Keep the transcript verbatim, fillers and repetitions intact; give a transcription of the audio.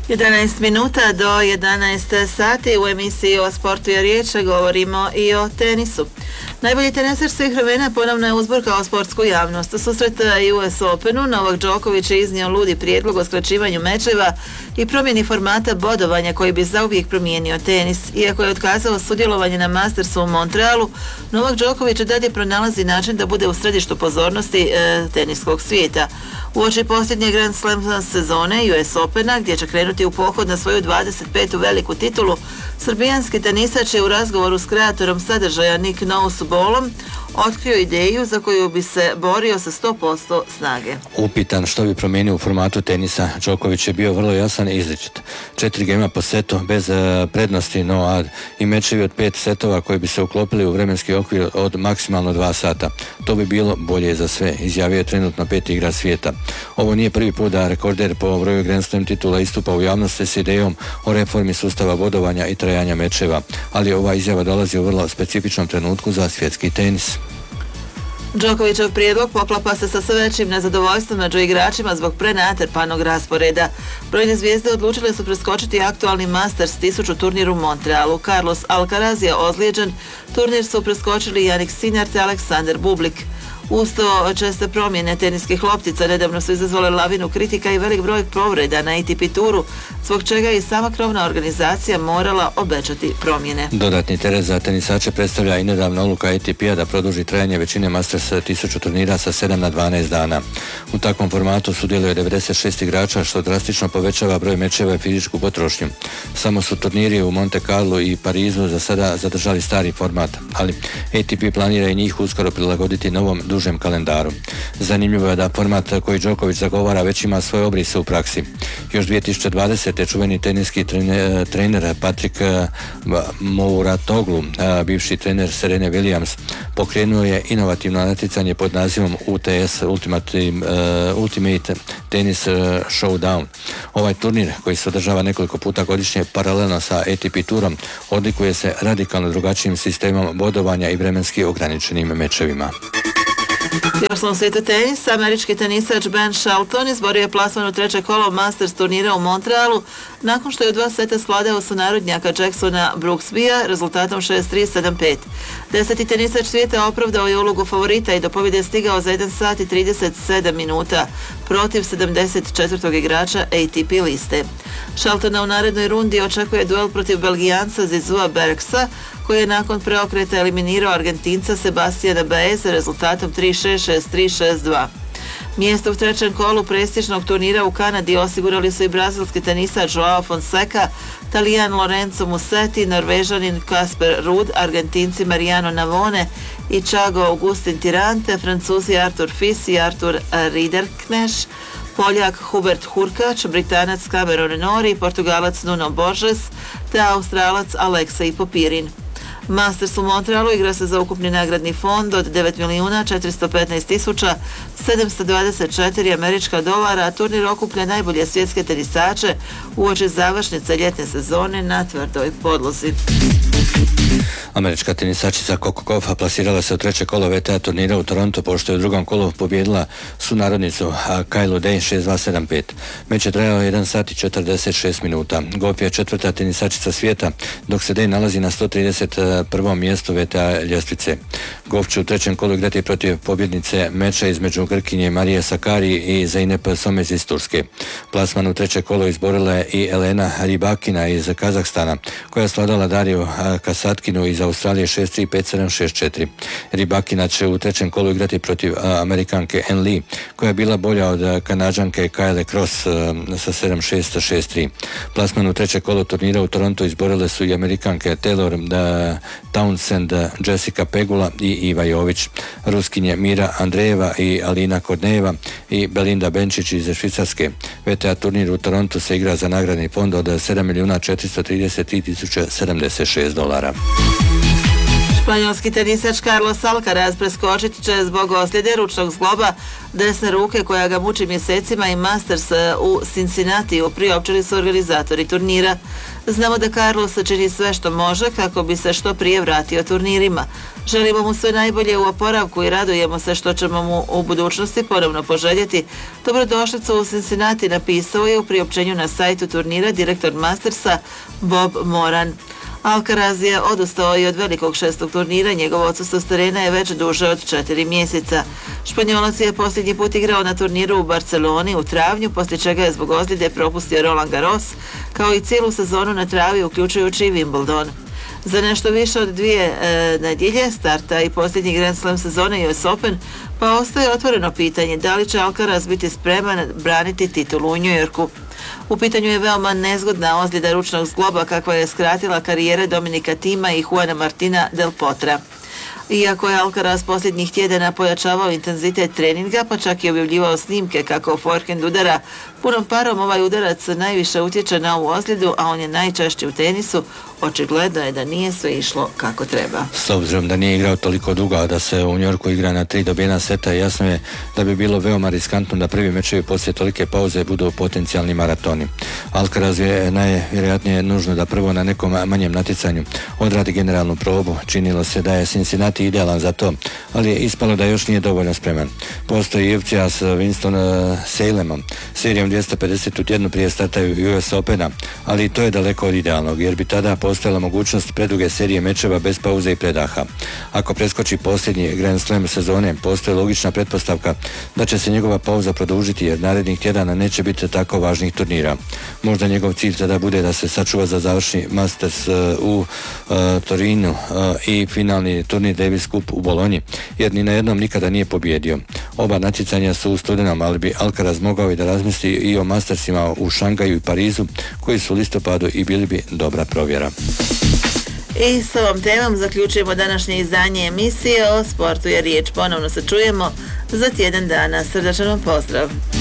jedanaest minuta do jedanaest sati u emisiji O sportu je riječ, govorimo i o tenisu. Najbolji teniser svih vremena ponovno je uzburkao sportsku javnost. U susret U S Openu Novak Đoković je iznio ludi prijedlog o skraćivanju mečeva i promjeni formata bodovanja koji bi zauvijek promijenio tenis. Iako je otkazao sudjelovanje na Mastersu u Montrealu, Novak Đoković dalje pronalazi način da bude u središtu pozornosti e, teniskog svijeta. Uoči posljednje Grand Slam sezone U S Opena, gdje će krenuti u pohod na svoju dvadeset petu veliku titulu, srbijanski tenisač je u razgovoru s kreatorom sadržaja Nick Nowsbolom otkrio ideju za koju bi se borio sa sto posto snage. Upitan što bi promijenio u formatu tenisa, Đoković je bio vrlo jasan i izričit. Četiri gema po setu, bez uh, prednosti no ad i mečevi od pet setova koji bi se uklopili u vremenski okvir od maksimalno dva sata. To bi bilo bolje za sve, izjavio je trenutno peti igrač svijeta. Ovo nije prvi put da rekorder po broju Grand Slam titula istupa u javnosti s idejom o reformi sustava bodovanja i trajanja mečeva, ali ova izjava dolazi u vrlo specifičnom trenutku za svjetski tenis. Đokovićev prijedlog poklapa se sa sve većim nezadovoljstvom među igračima zbog prenatrpanog rasporeda. Brojne zvijezde odlučile su preskočiti aktualni Masters tisuću turnir u Montrealu. Carlos Alcaraz je ozlijeđen, turnir su preskočili Jannik Sinner te Aleksandar Bublik. Usto česte promjene teniskih loptica nedavno su izazvale lavinu kritika i velik broj povreda na A T P turu, zbog čega je i sama krovna organizacija morala obećati promjene. Dodatni teret za tenisače predstavlja i nedavna odluka A T P-a da produži trajanje većine Masters tisuću turnira sa sedam na dvanaest dana. U takvom formatu sudjeluje devedeset šest igrača, što drastično povećava broj mečeva i fizičku potrošnju. Samo su turniri u Monte Carlo i Parizu za sada zadržali stari format, ali A T P planira i njih uskoro prilagoditi novom dužem kalendaru. Zanimljivo je da format koji Đoković zagovara već ima svoje obrise u praksi. Još dvije tisuće dvadesete. čuveni teniski trener, trener Patrick Mouratoglu, bivši trener Serene Williams, pokrenuo je inovativno natjecanje pod nazivom U T S Ultimate, uh, Ultimate Tennis Showdown. Ovaj turnir, koji se održava nekoliko puta godišnje paralelno sa A T P turom, odlikuje se radikalno drugačijim sistemom bodovanja i vremenski ograničenim mečevima. Još u svijetu tenisa, američki tenisač Ben Shelton izborio je plasman u treće kolo Masters turnira u Montrealu nakon što je u dva seta svladao sunarodnjaka Jacksona Brooksbya rezultatom šest tri sedam pet. Deseti tenisač svijeta opravdao je ulogu favorita i do pobjede stigao za jedan sat i trideset sedam minuta protiv sedamdeset četvrtog igrača A T P liste. Sheltona u narednoj rundi očekuje duel protiv Belgijanca Zizua Bergsa, koji je nakon preokreta eliminirao Argentinca Sebastiana Baeza rezultatom tri šest šest tri šest dva. Mjesto u trećem kolu prestižnog turnira u Kanadi osigurali su i brazilski tenisač Joao Fonseca, Talijan Lorenzo Musetti, Norvežanin Kasper Ruud, Argentinci Mariano Navone i Thiago Augustin Tirante, Francuzi Artur Fils i Artur Ridderknecht, Poljak Hubert Hurkač, Britanac Cameron Norrie, Portugalac Nuno Borges te Australac Aleksej Popirin. Masters u Montrealu igra se za ukupni nagradni fond od devet milijuna četiristo petnaest tisuća sedamsto dvadeset četiri američka dolara, a turnir okuplja najbolje svjetske tenisače uoči završnice ljetne sezone na tvrdoj podlozi. Američka tenisačica Coco Gauff plasirala se u treće kolo V T A turnira u Toronto, pošto je u drugom kolu pobjedila sunarodnicu Kailu Day šest dva sedam pet. Meč je trajao jedan sat i četrdeset šest minuta. Gauff je četvrta tenisačica svijeta, dok se Day nalazi na sto trideset prvom mjestu V T A ljestvice. Gauff će u trećem kolu igrati protiv pobjednice meča između Grkinje Marije Sakari i Zeynep Somez iz Turske. Plasman u treće kolo izborila je i Elena Rybakina iz Kazahstana, koja je sladala Dariju Kasatkinu iz Australije šest tri pet sedam šest četiri. Rybakina će u trećem kolu igrati protiv Amerikanke Ann Lee, koja je bila bolja od Kanađanke Kyle Cross sa sedam šest šest tri. Plasman u treće kolo turnira u Toronto izborile su i Amerikanke Taylor Townsend, Jessica Pegula i Iva Jović. Ruskinje Mira Andrejeva i Alina Kornejeva i Belinda Benčić iz Švicarske. V T A turnir u Toronto se igra za nagradni fond od sedam milijuna četiristo trideset tri tisuće sedamdeset šest dolara. Španjolski tenisač Carlos Alcaraz preskočit će zbog ozljede ručnog zgloba desne ruke koja ga muči mjesecima i Masters u Cincinnatiju, priopćili su organizatori turnira. Znamo da Carlos čini sve što može kako bi se što prije vratio turnirima. Želimo mu sve najbolje u oporavku i radujemo se što ćemo mu u budućnosti ponovno poželjeti. Dobrodošlicu u Cincinnati napisao je u priopćenju na sajtu turnira direktor Mastersa Bob Moran. Alcaraz je odustao i od velikog šestog turnira, njegovo odsustvo s terena je već duže od četiri mjeseca. Španjolac je posljednji put igrao na turniru u Barceloni u travnju, poslije čega je zbog ozljede propustio Roland Garros, kao i cijelu sezonu na travi, uključujući i Wimbledon. Za nešto više od dvije e, nedjelje starta i posljednji Grand Slam sezone U S Open, pa ostaje otvoreno pitanje da li će Alcaraz biti spreman braniti titulu u Njujorku. U pitanju je veoma nezgodna ozljeda ručnog zgloba kakva je skratila karijere Dominika Thima i Juana Martina Del Potra. Iako je Alcaraz posljednjih tjedana pojačavao intenzitet treninga, pa čak i objavljivao snimke kako forehand udara punom parom, ovaj udarac najviše utječe na ovu ozljedu, a on je najčešći u tenisu, očigledno je da nije sve išlo kako treba. S obzirom da nije igrao toliko dugo, a da se u Njorku igra na tri dobijena seta, jasno je da bi bilo veoma riskantno da prvi mečevi poslije tolike pauze budu potencijalni maratoni. Alcaraz je najvjerojatnije nužno da prvo na nekom manjem natjecanju odradi generalnu probu. Činilo se da je Cincinnati idealan za to, ali je ispalo da još nije dovoljno spreman. Postoji i opcija s Winston Salemom, serijom dvjesto pedeset u tjednu prije starta U S Opena, ali i to je daleko od idealnog, jer bi tada postojala mogućnost preduge serije mečeva bez pauze i predaha. Ako preskoči posljednji Grand Slam sezone, postoji logična pretpostavka da će se njegova pauza produžiti, jer narednih tjedana neće biti tako važnih turnira. Možda njegov cilj tada bude da se sačuva za završni Masters u uh, Torinu uh, i finalni turnir Davis Cup u Bolonji, jer ni na jednom nikada nije pobjedio. Oba natjecanja su u studenom, ali bi Alcaraz mogao i da razmisli i o Mastersima u Šangaju i Parizu, koji su u listopadu i bili bi dobra provjera. I s ovom temom zaključujemo današnje izdanje emisije. O sportu je riječ. Ponovno se čujemo za tjedan dana. Srdačan vam pozdrav.